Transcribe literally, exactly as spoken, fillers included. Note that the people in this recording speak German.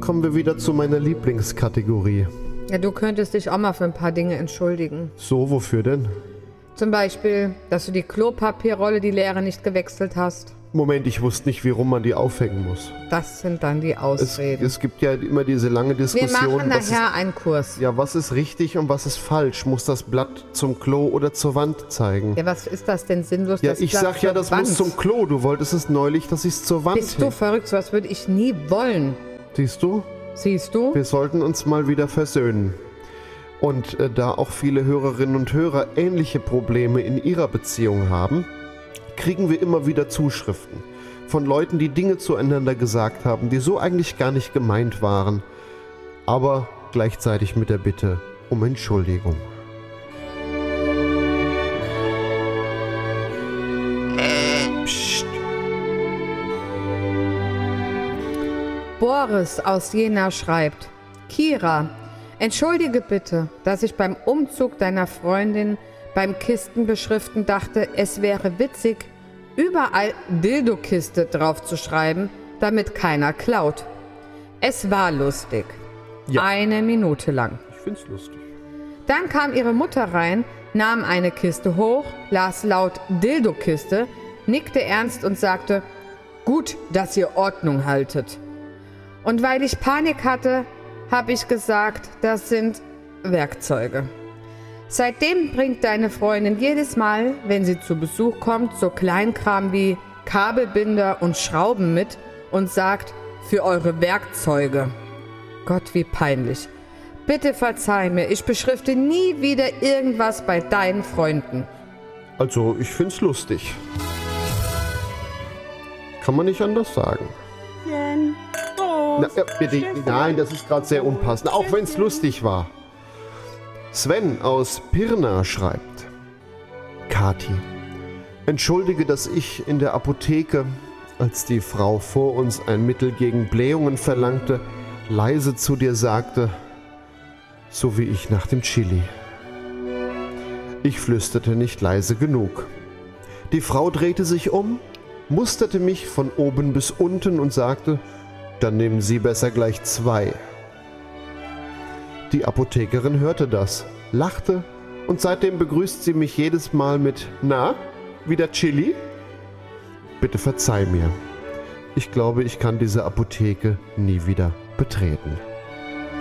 kommen wir wieder zu meiner Lieblingskategorie. Ja, du könntest dich auch mal für ein paar Dinge entschuldigen. So, wofür denn? Zum Beispiel, dass du die Klopapierrolle, die leere, nicht gewechselt hast. Moment, ich wusste nicht, wie rum man die aufhängen muss. Das sind dann die Es, Ausreden. es gibt ja immer diese lange Wir Diskussion. machen was nachher ist, einen Kurs. ja, was ist richtig und was ist falsch? Muss das Blatt zum Klo oder zur Wand zeigen? Ja, was ist das denn sinnlos? Ja, das ich Blatt sag ja, zur das Wand? muss zum Klo. Du wolltest es neulich, dass ich es zur Wand Bist du hänge. verrückt? So was würde ich nie wollen. Siehst du? Siehst du? Wir sollten uns mal wieder versöhnen. Und äh, da auch viele Hörerinnen und Hörer ähnliche Probleme in ihrer Beziehung haben, kriegen wir immer wieder Zuschriften von Leuten, die Dinge zueinander gesagt haben, die so eigentlich gar nicht gemeint waren, aber gleichzeitig mit der Bitte um Entschuldigung. Psst. Boris aus Jena schreibt: Kira, entschuldige bitte, dass ich beim Umzug deiner Freundin beim Kistenbeschriften dachte, es wäre witzig, überall Dildokiste draufzuschreiben, damit keiner klaut. Es war lustig. Ja. Eine Minute lang. Ich find's lustig. Dann kam ihre Mutter rein, nahm eine Kiste hoch, las laut Dildokiste, nickte ernst und sagte: Gut, dass ihr Ordnung haltet. Und weil ich Panik hatte, habe ich gesagt, das sind Werkzeuge. Seitdem bringt deine Freundin jedes Mal, wenn sie zu Besuch kommt, so Kleinkram wie Kabelbinder und Schrauben mit und sagt: Für eure Werkzeuge. Gott, wie peinlich. Bitte verzeih mir, ich beschrifte nie wieder irgendwas bei deinen Freunden. Also, ich find's lustig. Kann man nicht anders sagen. Na, ja, bitte, nein, das ist gerade sehr unpassend, auch wenn es lustig war. Sven aus Pirna schreibt: Kathi, entschuldige, dass ich in der Apotheke, als die Frau vor uns ein Mittel gegen Blähungen verlangte, leise zu dir sagte, so wie ich nach dem Chili. Ich flüsterte nicht leise genug. Die Frau drehte sich um, musterte mich von oben bis unten und sagte: Dann nehmen Sie besser gleich zwei. Die Apothekerin hörte das, lachte und seitdem begrüßt sie mich jedes Mal mit: Na, wieder Chili? Bitte verzeih mir. Ich glaube, ich kann diese Apotheke nie wieder betreten.